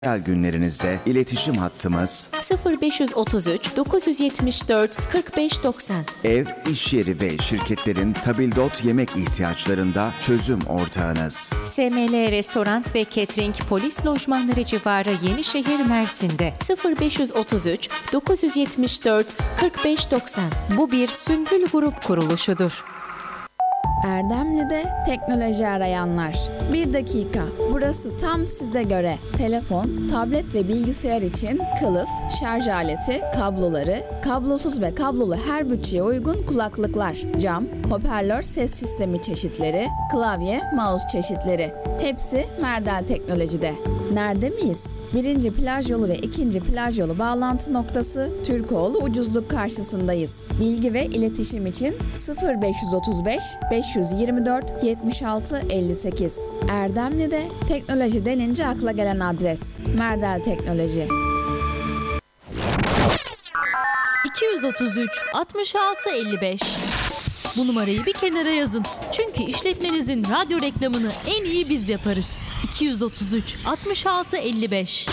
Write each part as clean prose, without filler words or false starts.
günlerinizde iletişim hattımız 0533 974 4590. ev, iş yeri ve şirketlerin tabildot yemek ihtiyaçlarında çözüm ortağınız. SML Restoran ve Catering Polis Lojmanları civarı Yenişehir, Mersin'de 0533 974 4590. Bu bir Sümbül Grup kuruluşudur. Erdemli'de teknoloji arayanlar. 1 dakika. Burası tam size göre. Telefon, tablet ve bilgisayar için kılıf, şarj aleti, kabloları, kablosuz ve kablolu her bütçeye uygun kulaklıklar, cam, hoparlör ses sistemi çeşitleri, klavye, mouse çeşitleri. Hepsi Merdel Teknoloji'de. Nerede miyiz? 1. plaj yolu ve 2. plaj yolu bağlantı noktası Türkoğlu Ucuzluk karşısındayız. Bilgi ve iletişim için 0535 524 76 58. Erdemli'de teknoloji denince akla gelen adres Merdel Teknoloji. 233 66 55. Bu numarayı bir kenara yazın. Çünkü işletmenizin radyo reklamını en iyi biz yaparız. 233 66 55.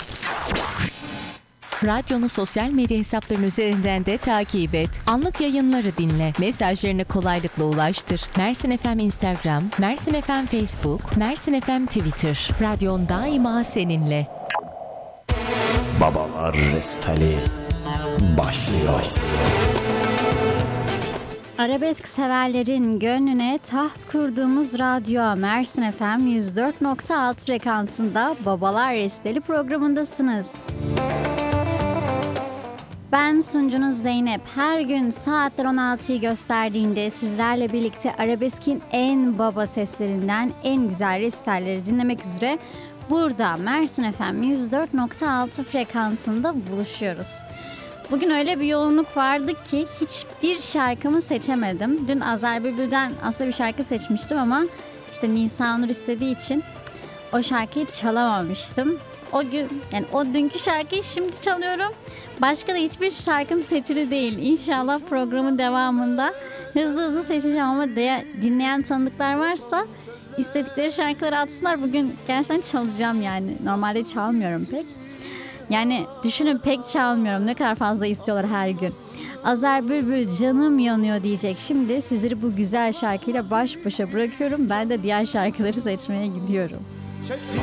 Radyonu sosyal medya hesaplarının üzerinden de takip et. Anlık yayınları dinle. Mesajlarını kolaylıkla ulaştır. Mersin FM Instagram, Mersin FM Facebook, Mersin FM Twitter. Radyon daima seninle. Babalar Restali başlıyor. Arabesk severlerin gönlüne taht kurduğumuz radyo Mersin FM 104.6 frekansında Babalar Restali programındasınız. Ben sunucunuz Zeynep. Her gün saatler 16'yı gösterdiğinde sizlerle birlikte arabeskin en baba seslerinden en güzel restalleri dinlemek üzere burada Mersin FM 104.6 frekansında buluşuyoruz. Bugün öyle bir yoğunluk vardı ki hiçbir şarkımı seçemedim. Dün Azer Bülbül'den aslında bir şarkı seçmiştim ama işte Nisanur istediği için o şarkıyı çalamamıştım. O gün, yani o dünkü şarkıyı şimdi çalıyorum. Başka da hiçbir şarkım seçili değil. İnşallah programın devamında hızlı seçeceğim ama dinleyen tanıdıklar varsa istedikleri şarkıları atsınlar. Bugün gerçekten çalacağım yani. Normalde çalmıyorum pek. Yani düşünün pek çalmıyorum. Ne kadar fazla istiyorlar her gün. Azer Bülbül canım yanıyor diyecek. Şimdi sizleri bu güzel şarkıyla baş başa bırakıyorum. Ben de diğer şarkıları seçmeye gidiyorum.